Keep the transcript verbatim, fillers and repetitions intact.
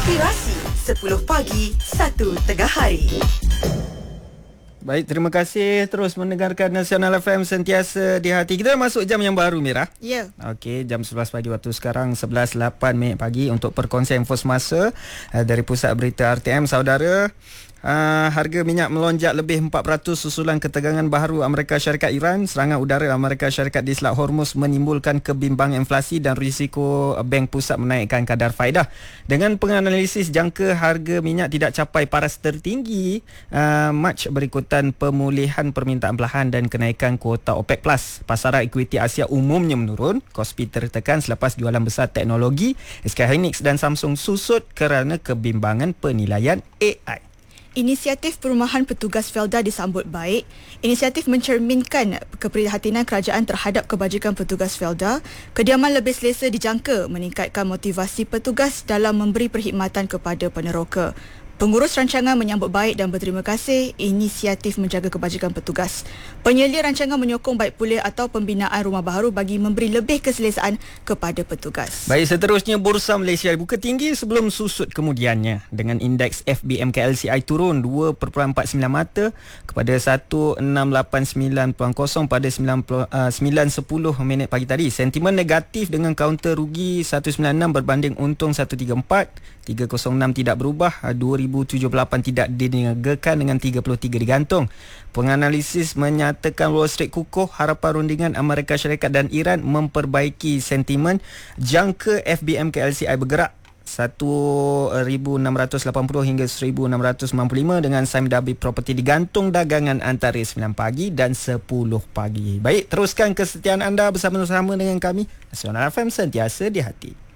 Inspirasi sepuluh pagi, satu tengah hari. Baik, terima kasih terus mendengarkan Nasional F M sentiasa di hati. Kita dah masuk jam yang baru, Mira. Ya. Yeah. Okey, jam sebelas pagi waktu sekarang, sebelas lapan minit pagi untuk perkongsian info semasa uh, dari Pusat Berita R T M. Saudara, Uh, harga minyak melonjak lebih empat peratus susulan ketegangan baharu Amerika Syarikat Iran. Serangan udara Amerika Syarikat di Selat Hormuz menimbulkan kebimbangan inflasi dan risiko Bank Pusat menaikkan kadar faedah. Dengan penganalisis jangka harga minyak tidak capai paras tertinggi uh, Mac berikutan pemulihan permintaan perlahan dan kenaikan kuota OPEC Plus. Pasaran equity Asia umumnya menurun. Kospi tertekan selepas jualan besar teknologi S K Hynix dan Samsung susut kerana kebimbangan penilaian A I. Inisiatif perumahan petugas Felda disambut baik. Inisiatif mencerminkan keprihatinan kerajaan terhadap kebajikan petugas Felda. Kediaman lebih selesa dijangka meningkatkan motivasi petugas dalam memberi perkhidmatan kepada peneroka. Pengurus rancangan menyambut baik dan berterima kasih inisiatif menjaga kebajikan petugas. Penyelia rancangan menyokong baik pulih atau pembinaan rumah baharu bagi memberi lebih keselesaan kepada petugas. Baik, seterusnya Bursa Malaysia buka tinggi sebelum susut kemudiannya dengan indeks F B M K L C I turun dua perpuluhan empat sembilan mata kepada seribu enam ratus lapan puluh sembilan perpuluhan kosong pada sembilan sepuluh minit pagi tadi. Sentimen negatif dengan kaunter rugi seratus sembilan puluh enam berbanding untung seratus tiga puluh empat. tiga kosong enam tidak berubah, dua ribu tujuh puluh lapan tidak dinegakan dengan tiga puluh tiga digantung. Penganalisis menyatakan Wall Street kukuh, harapan rundingan Amerika Syarikat dan Iran memperbaiki sentimen. Jangka F B M K L C I bergerak seribu enam ratus lapan puluh hingga seribu enam ratus sembilan puluh lima dengan saham Dabi Property digantung dagangan antara sembilan pagi dan sepuluh pagi. Baik, teruskan kesetiaan anda bersama-sama dengan kami Nasional F M sentiasa di hati.